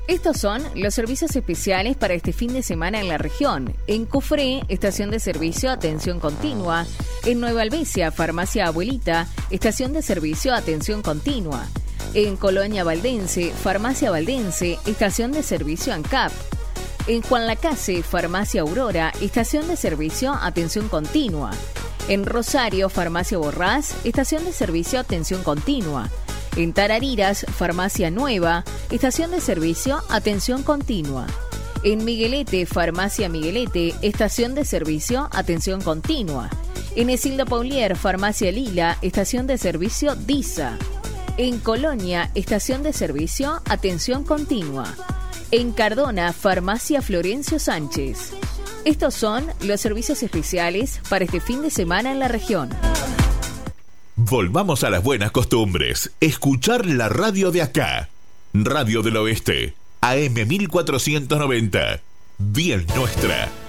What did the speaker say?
Estos son los servicios especiales para este fin de semana en la región. En Cufré, estación de servicio atención continua. En Nueva Albesia, farmacia Abuelita, estación de servicio atención continua. En Colonia Valdense, farmacia Valdense, estación de servicio ANCAP. En Juan Lacase, farmacia Aurora, estación de servicio atención continua. En Rosario, farmacia Borrás, estación de servicio atención continua. En Tarariras, farmacia Nueva, estación de servicio atención continua. En Miguelete, farmacia Miguelete, estación de servicio atención continua. En Esildo Paulier, farmacia Lila, estación de servicio DISA. En Colonia, estación de servicio atención continua. En Cardona, farmacia Florencio Sánchez. Estos son los servicios especiales para este fin de semana en la región. Volvamos a las buenas costumbres. Escuchar la radio de acá. Radio del Oeste, AM 1490. Bien nuestra.